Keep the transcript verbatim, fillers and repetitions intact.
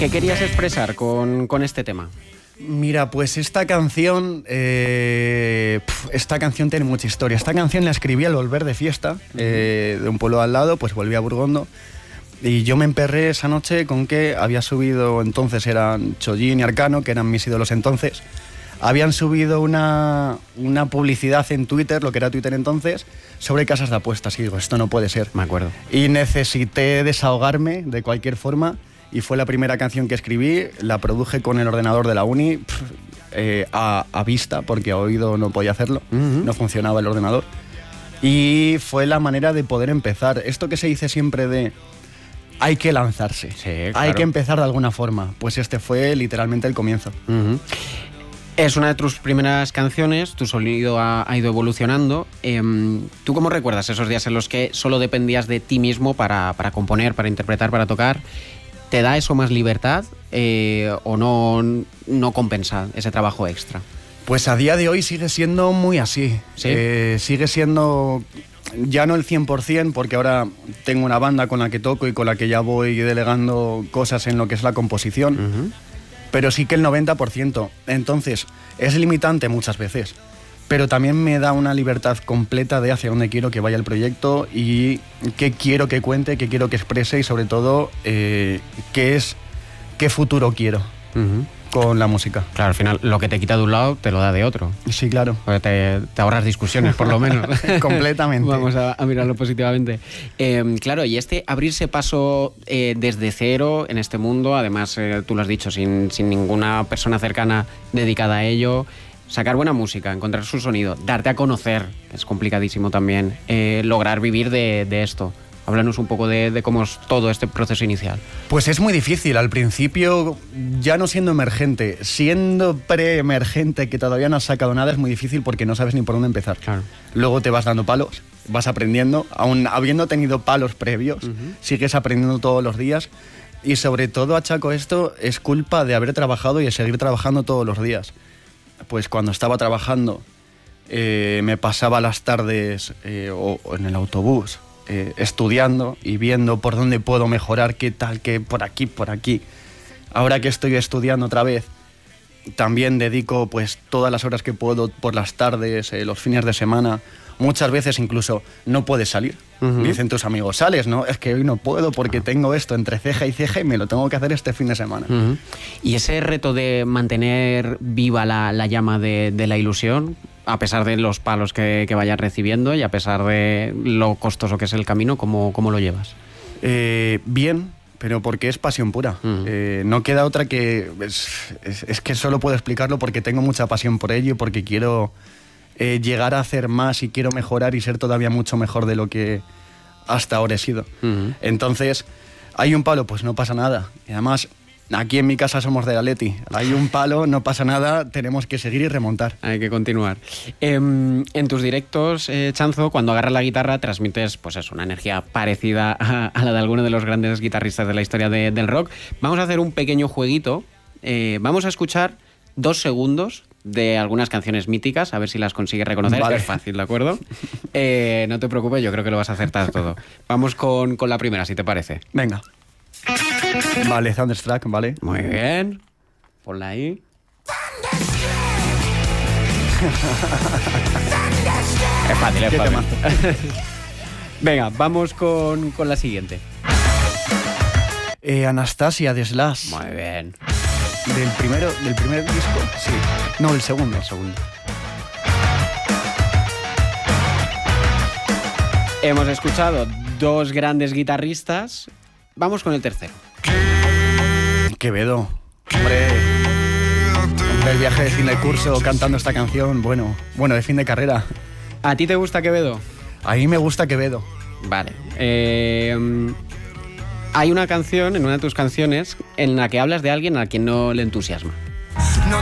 ¿Qué querías expresar con, con este tema? Mira, pues esta canción, eh, esta canción tiene mucha historia. Esta canción la escribí al volver de fiesta, eh, de un pueblo al lado, pues volví a Burgondo. Y yo me emperré esa noche con que había subido, entonces eran Chollín y Arcano, que eran mis ídolos entonces. Habían subido una, una publicidad en Twitter, lo que era Twitter entonces, sobre casas de apuestas. Y digo, esto no puede ser. Me acuerdo. Y necesité desahogarme de cualquier forma. Y fue la primera canción que escribí, la produje con el ordenador de la uni, pff, eh, a, a vista, porque a oído no podía hacerlo, uh-huh. no funcionaba el ordenador. Y fue la manera de poder empezar. Esto que se dice siempre de, hay que lanzarse, sí, claro. hay que empezar de alguna forma, pues este fue literalmente el comienzo. Uh-huh. Es una de tus primeras canciones, tu sonido ha, ha ido evolucionando. Eh, ¿Tú cómo recuerdas esos días en los que solo dependías de ti mismo para, para componer, para interpretar, para tocar? ¿Te da eso más libertad eh, o no, no compensa ese trabajo extra? Pues a día de hoy sigue siendo muy así. ¿Sí? Eh, sigue siendo, ya no el cien por ciento, porque ahora tengo una banda con la que toco y con la que ya voy delegando cosas en lo que es la composición, uh-huh. pero sí que el noventa por ciento. Entonces, es limitante muchas veces, pero también me da una libertad completa de hacia dónde quiero que vaya el proyecto y qué quiero que cuente, qué quiero que exprese y sobre todo eh, qué es, qué futuro quiero uh-huh. con la música. Claro, al final lo que te quita de un lado te lo da de otro. Sí, claro. Te, te ahorras discusiones, por lo menos. Completamente. Vamos a, a mirarlo positivamente. Eh, claro, y este abrirse paso eh, desde cero en este mundo, además eh, tú lo has dicho, sin, sin ninguna persona cercana dedicada a ello. Sacar buena música, encontrar su sonido, darte a conocer, que es complicadísimo también, eh, lograr vivir de, de esto. Háblanos un poco de, de cómo es todo este proceso inicial. Pues es muy difícil. Al principio, ya no siendo emergente, siendo pre-emergente que todavía no has sacado nada, es muy difícil porque no sabes ni por dónde empezar. Claro. Luego te vas dando palos, vas aprendiendo, aún habiendo tenido palos previos, uh-huh. sigues aprendiendo todos los días. Y sobre todo, achaco esto, es culpa de haber trabajado y de seguir trabajando todos los días. Pues cuando estaba trabajando eh, me pasaba las tardes eh, o, o en el autobús eh, estudiando y viendo por dónde puedo mejorar, qué tal, qué por aquí, por aquí. Ahora que estoy estudiando otra vez, también dedico pues todas las horas que puedo por las tardes, eh, los fines de semana. Muchas veces incluso no puedes salir. Uh-huh. Dicen tus amigos, sales, ¿no? Es que hoy no puedo porque tengo esto entre ceja y ceja y me lo tengo que hacer este fin de semana. Uh-huh. Y ese reto de mantener viva la, la llama de, de la ilusión, a pesar de los palos que, que vayas recibiendo y a pesar de lo costoso que es el camino, ¿cómo, cómo lo llevas? Eh, bien, pero porque es pasión pura. Uh-huh. Eh, no queda otra que... Es, es, es que solo puedo explicarlo porque tengo mucha pasión por ello y porque quiero... Eh, llegar a hacer más y quiero mejorar y ser todavía mucho mejor de lo que hasta ahora he sido. Uh-huh. Entonces, hay un palo, pues no pasa nada. Y además, aquí en mi casa somos de Atleti. Hay un palo, no pasa nada, tenemos que seguir y remontar. Hay que continuar. Eh, en tus directos, eh, Chanzo, cuando agarras la guitarra, transmites pues eso, una energía parecida a, a la de alguno de los grandes guitarristas de la historia de, del rock. Vamos a hacer un pequeño jueguito. Eh, vamos a escuchar dos segundos de algunas canciones míticas, a ver si las consigues reconocer. Vale. Es fácil, ¿de acuerdo? Eh, no te preocupes, yo creo que lo vas a acertar todo. Vamos con, con la primera, si te parece. Venga. Vale, Thunderstruck, vale. Muy bien. Ponla ahí. Es fácil, es fácil. Venga, vamos con, con la siguiente. Eh, Anastasia de Slash. Muy bien. ¿Del primero, del primer disco? Sí. No, el segundo. El segundo. Hemos escuchado dos grandes guitarristas. Vamos con el tercero. Quevedo. Hombre, el viaje de fin de curso cantando esta canción, bueno, bueno, de fin de carrera. ¿A ti te gusta Quevedo? A mí me gusta Quevedo. Vale. Eh... Hay una canción, en una de tus canciones, en la que hablas de alguien a quien no le entusiasma. No